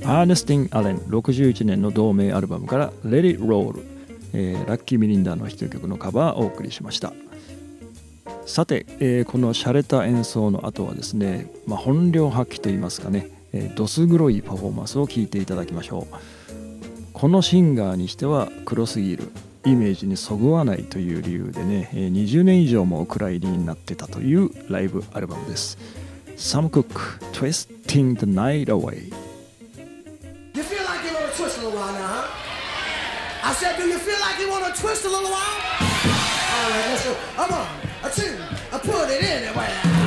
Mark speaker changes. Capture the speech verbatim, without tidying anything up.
Speaker 1: アーネスティン・アレンろくじゅういちねんの同名アルバムから「Let It Roll」、えー、ラッキー・ミリンダーのヒット曲のカバーをお送りしました。さて、えー、この洒落た演奏の後はですね、まあ、本領発揮といいますかね、えー、どす黒いパフォーマンスを聴いていただきましょう。このシンガーにしては黒すぎる、イメージにそぐわないという理由でね、にじゅうねん以上もお蔵入りになってたというライブアルバムです。Sam Cooke Twisting the Night Away。
Speaker 2: You feel like you want to twist a little while now, huh? I said, do you feel like you want to twist a little while? All right, let's go. I'm on a two, I put it in anyway.